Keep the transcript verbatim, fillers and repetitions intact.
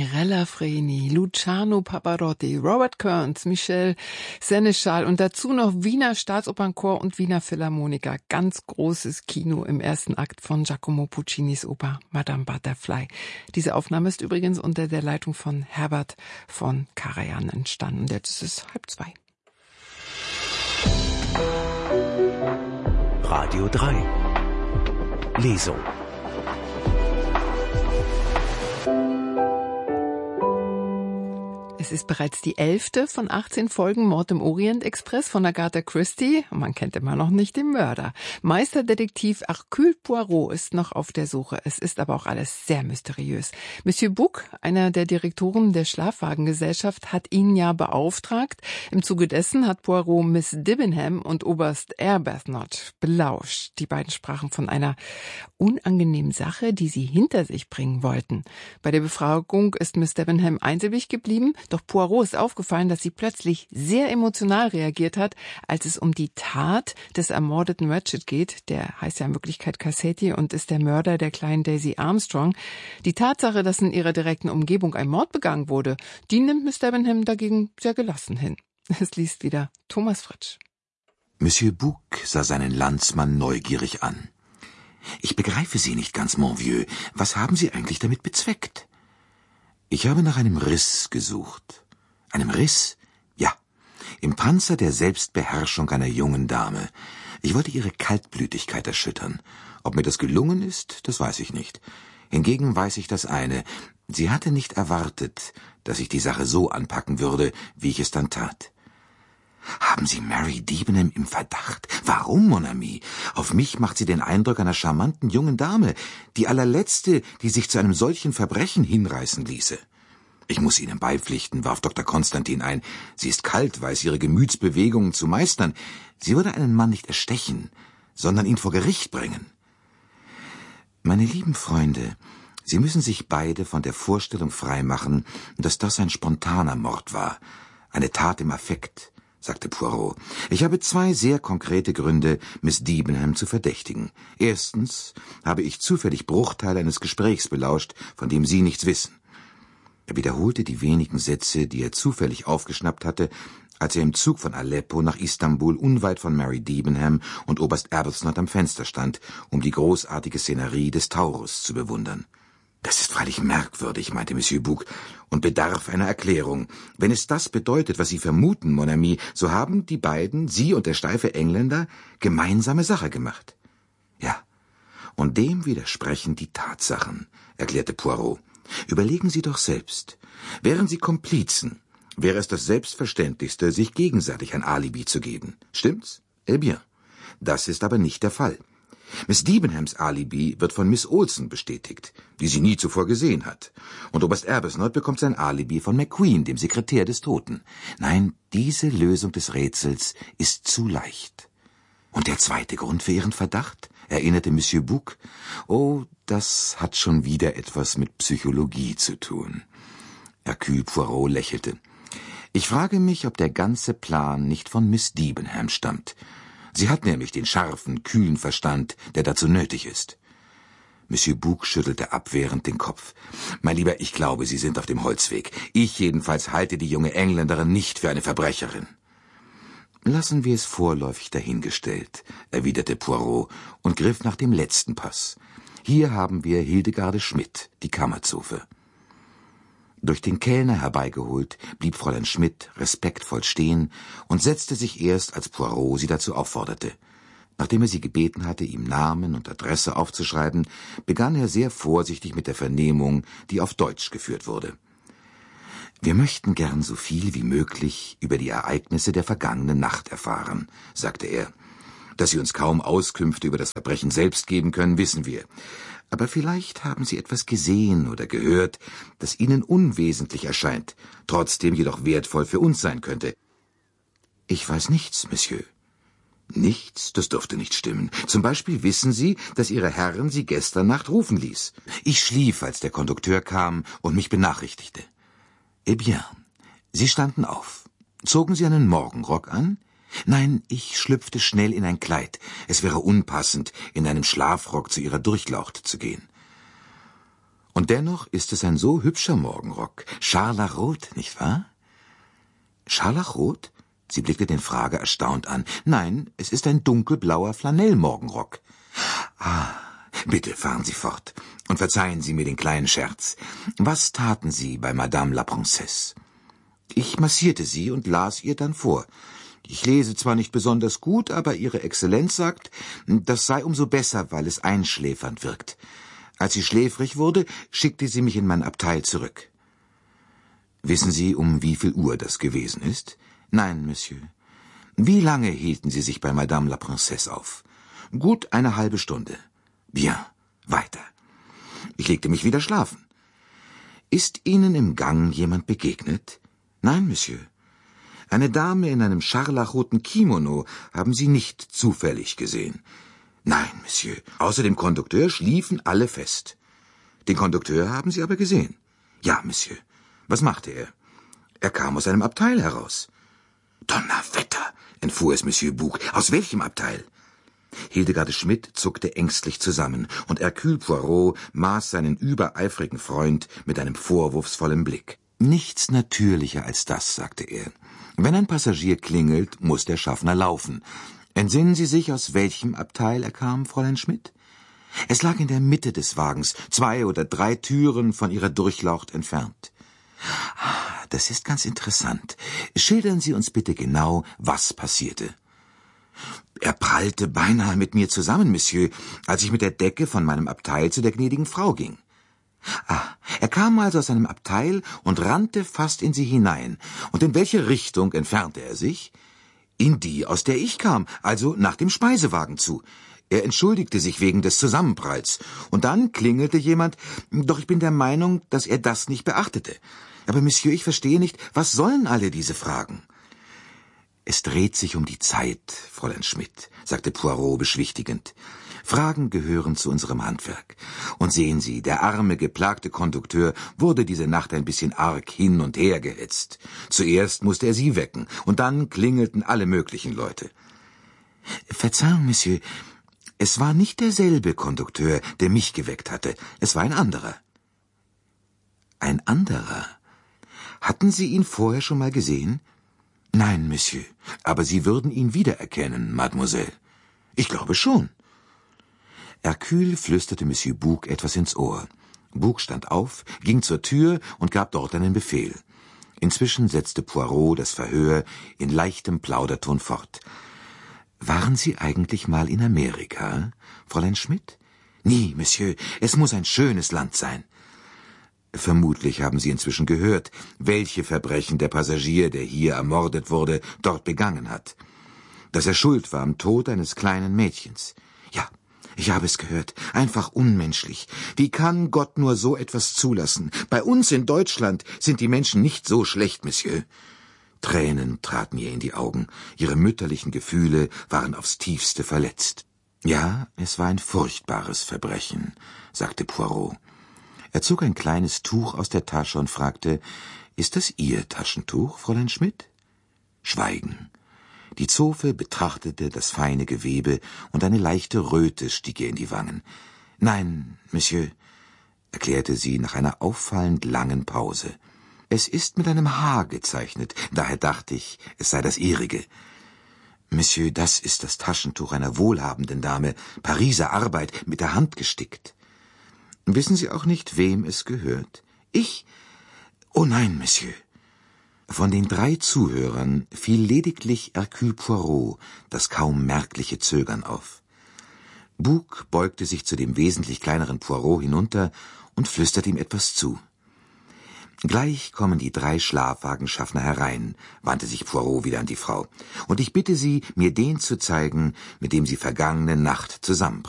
Mirella Freni, Luciano Pavarotti, Robert Kearns, Michel Seneschal und dazu noch Wiener Staatsopernchor und Wiener Philharmoniker. Ganz großes Kino im ersten Akt von Giacomo Puccinis Oper Madame Butterfly. Diese Aufnahme ist übrigens unter der Leitung von Herbert von Karajan entstanden. Und jetzt ist es halb zwei. Radio drei. Lesung. Es ist bereits die elfte von achtzehn Folgen Mord im Orient Express von Agatha Christie. Man kennt immer noch nicht den Mörder. Meisterdetektiv Hercule Poirot ist noch auf der Suche. Es ist aber auch alles sehr mysteriös. Monsieur Bouc, einer der Direktoren der Schlafwagengesellschaft, hat ihn ja beauftragt. Im Zuge dessen hat Poirot Miss Debenham und Oberst Arbuthnot belauscht. Die beiden sprachen von einer unangenehmen Sache, die sie hinter sich bringen wollten. Bei der Befragung ist Miss Debenham einsilbig geblieben. Doch Poirot ist aufgefallen, dass sie plötzlich sehr emotional reagiert hat, als es um die Tat des ermordeten Ratchet geht. Der heißt ja in Wirklichkeit Cassetti und ist der Mörder der kleinen Daisy Armstrong. Die Tatsache, dass in ihrer direkten Umgebung ein Mord begangen wurde, die nimmt Miss Debenham dagegen sehr gelassen hin. Es liest wieder Thomas Fritsch. Monsieur Bouc sah seinen Landsmann neugierig an. »Ich begreife Sie nicht ganz, mon vieux. Was haben Sie eigentlich damit bezweckt?« »Ich habe nach einem Riss gesucht.« »Einem Riss?« »Ja, im Panzer der Selbstbeherrschung einer jungen Dame. Ich wollte ihre Kaltblütigkeit erschüttern. Ob mir das gelungen ist, das weiß ich nicht. Hingegen weiß ich das eine: Sie hatte nicht erwartet, dass ich die Sache so anpacken würde, wie ich es dann tat.« »Haben Sie Mary Debenham im Verdacht? Warum, mon ami? Auf mich macht sie den Eindruck einer charmanten jungen Dame, die allerletzte, die sich zu einem solchen Verbrechen hinreißen ließe.« »Ich muss Ihnen beipflichten«, warf Doktor Konstantin ein. »Sie ist kalt, weiß ihre Gemütsbewegungen zu meistern. Sie würde einen Mann nicht erstechen, sondern ihn vor Gericht bringen.« »Meine lieben Freunde, Sie müssen sich beide von der Vorstellung freimachen, dass das ein spontaner Mord war, eine Tat im Affekt«, sagte Poirot. »Ich habe zwei sehr konkrete Gründe, Miss Debenham zu verdächtigen. Erstens habe ich zufällig Bruchteile eines Gesprächs belauscht, von dem Sie nichts wissen.« Er wiederholte die wenigen Sätze, die er zufällig aufgeschnappt hatte, als er im Zug von Aleppo nach Istanbul unweit von Mary Debenham und Oberst Arbuthnot am Fenster stand, um die großartige Szenerie des Taurus zu bewundern. »Das ist freilich merkwürdig«, meinte Monsieur Bouc, »und bedarf einer Erklärung. Wenn es das bedeutet, was Sie vermuten, mon ami, so haben die beiden, Sie und der steife Engländer, gemeinsame Sache gemacht.« »Ja, und dem widersprechen die Tatsachen«, erklärte Poirot. »Überlegen Sie doch selbst. Wären Sie Komplizen, wäre es das Selbstverständlichste, sich gegenseitig ein Alibi zu geben. Stimmt's? Eh bien. Das ist aber nicht der Fall. Miss Debenhams Alibi wird von Miss Olsen bestätigt, die sie nie zuvor gesehen hat. Und Oberst Arbuthnot bekommt sein Alibi von McQueen, dem Sekretär des Toten. Nein, diese Lösung des Rätsels ist zu leicht. Und der zweite Grund für Ihren Verdacht, erinnerte Monsieur Bouc. Oh, das hat schon wieder etwas mit Psychologie zu tun. Hercule Poirot lächelte. Ich frage mich, ob der ganze Plan nicht von Miss Debenham stammt. Sie hat nämlich den scharfen, kühlen Verstand, der dazu nötig ist. Monsieur Bouc schüttelte abwehrend den Kopf. »Mein Lieber, ich glaube, Sie sind auf dem Holzweg. Ich jedenfalls halte die junge Engländerin nicht für eine Verbrecherin.« »Lassen wir es vorläufig dahingestellt«, erwiderte Poirot und griff nach dem letzten Pass. »Hier haben wir Hildegarde Schmidt, die Kammerzofe.« Durch den Kellner herbeigeholt, blieb Fräulein Schmidt respektvoll stehen und setzte sich erst, als Poirot sie dazu aufforderte. Nachdem er sie gebeten hatte, ihm Namen und Adresse aufzuschreiben, begann er sehr vorsichtig mit der Vernehmung, die auf Deutsch geführt wurde. »Wir möchten gern so viel wie möglich über die Ereignisse der vergangenen Nacht erfahren«, sagte er. »Dass Sie uns kaum Auskünfte über das Verbrechen selbst geben können, wissen wir. Aber vielleicht haben Sie etwas gesehen oder gehört, das Ihnen unwesentlich erscheint, trotzdem jedoch wertvoll für uns sein könnte.« »Ich weiß nichts, Monsieur.« »Nichts? Das dürfte nicht stimmen. Zum Beispiel wissen Sie, dass Ihre Herrin Sie gestern Nacht rufen ließ. Ich schlief, als der Kondukteur kam und mich benachrichtigte.« »Eh bien, Sie standen auf. Zogen Sie einen Morgenrock an?« »Nein, ich schlüpfte schnell in ein Kleid. Es wäre unpassend, in einem Schlafrock zu Ihrer Durchlaucht zu gehen.« Und dennoch ist es ein so hübscher Morgenrock. Scharlachrot, nicht wahr? Scharlachrot? Sie blickte den Frager erstaunt an. Nein, es ist ein dunkelblauer Flanellmorgenrock. Ah, bitte fahren Sie fort. Und verzeihen Sie mir den kleinen Scherz. Was taten Sie bei Madame la Princesse? Ich massierte sie und las ihr dann vor. Ich lese zwar nicht besonders gut, aber Ihre Exzellenz sagt, das sei umso besser, weil es einschläfernd wirkt. Als sie schläfrig wurde, schickte sie mich in mein Abteil zurück. Wissen Sie, um wie viel Uhr das gewesen ist? Nein, Monsieur. Wie lange hielten Sie sich bei Madame la Princesse auf? Gut eine halbe Stunde. Bien, weiter. Ich legte mich wieder schlafen. Ist Ihnen im Gang jemand begegnet? Nein, Monsieur. Eine Dame in einem scharlachroten Kimono haben Sie nicht zufällig gesehen. Nein, Monsieur. Außer dem Kondukteur schliefen alle fest. Den Kondukteur haben Sie aber gesehen. Ja, Monsieur. Was machte er? Er kam aus einem Abteil heraus. Donnerwetter, entfuhr es Monsieur Bouc. Aus welchem Abteil? Hildegarde Schmidt zuckte ängstlich zusammen, und Hercule Poirot maß seinen übereifrigen Freund mit einem vorwurfsvollen Blick. Nichts natürlicher als das, sagte er. Wenn ein Passagier klingelt, muss der Schaffner laufen. Entsinnen Sie sich, aus welchem Abteil er kam, Fräulein Schmidt? Es lag in der Mitte des Wagens, zwei oder drei Türen von Ihrer Durchlaucht entfernt. Ah, das ist ganz interessant. Schildern Sie uns bitte genau, was passierte. Er prallte beinahe mit mir zusammen, Monsieur, als ich mit der Decke von meinem Abteil zu der gnädigen Frau ging. Ah, er kam also aus seinem Abteil und rannte fast in sie hinein. Und in welche Richtung entfernte er sich? In die, aus der ich kam, also nach dem Speisewagen zu. Er entschuldigte sich wegen des Zusammenpralls. Und dann klingelte jemand, doch ich bin der Meinung, dass er das nicht beachtete. Aber, Monsieur, ich verstehe nicht, was sollen alle diese Fragen? Es dreht sich um die Zeit, Fräulein Schmidt, sagte Poirot beschwichtigend. Fragen gehören zu unserem Handwerk. Und sehen Sie, der arme, geplagte Kondukteur wurde diese Nacht ein bisschen arg hin und her gehetzt. Zuerst musste er Sie wecken, und dann klingelten alle möglichen Leute. Verzeihung, Monsieur, es war nicht derselbe Kondukteur, der mich geweckt hatte. Es war ein anderer. Ein anderer? Hatten Sie ihn vorher schon mal gesehen? Nein, Monsieur, aber Sie würden ihn wiedererkennen, Mademoiselle. Ich glaube schon. Hercule flüsterte Monsieur Bouc etwas ins Ohr. Bouc stand auf, ging zur Tür und gab dort einen Befehl. Inzwischen setzte Poirot das Verhör in leichtem Plauderton fort. »Waren Sie eigentlich mal in Amerika, Fräulein Schmidt?« »Nie, Monsieur, es muss ein schönes Land sein.« »Vermutlich haben Sie inzwischen gehört, welche Verbrechen der Passagier, der hier ermordet wurde, dort begangen hat. Dass er schuld war am Tod eines kleinen Mädchens. Ja, ich habe es gehört. Einfach unmenschlich. Wie kann Gott nur so etwas zulassen? Bei uns in Deutschland sind die Menschen nicht so schlecht, Monsieur.« Tränen traten ihr in die Augen. Ihre mütterlichen Gefühle waren aufs tiefste verletzt. »Ja, es war ein furchtbares Verbrechen«, sagte Poirot. Er zog ein kleines Tuch aus der Tasche und fragte, »Ist das Ihr Taschentuch, Fräulein Schmidt?« Schweigen. Die Zofe betrachtete das feine Gewebe, und eine leichte Röte stieg ihr in die Wangen. »Nein, Monsieur«, erklärte sie nach einer auffallend langen Pause. »Es ist mit einem Haar gezeichnet, daher dachte ich, es sei das Ihrige.« »Monsieur, das ist das Taschentuch einer wohlhabenden Dame, Pariser Arbeit, mit der Hand gestickt.« »Wissen Sie auch nicht, wem es gehört?« »Ich? Oh nein, Monsieur.« Von den drei Zuhörern fiel lediglich Hercule Poirot das kaum merkliche Zögern auf. Bouc beugte sich zu dem wesentlich kleineren Poirot hinunter und flüsterte ihm etwas zu. »Gleich kommen die drei Schlafwagenschaffner herein«, wandte sich Poirot wieder an die Frau, »und ich bitte Sie, mir den zu zeigen, mit dem Sie vergangene Nacht zusammenbrachten.«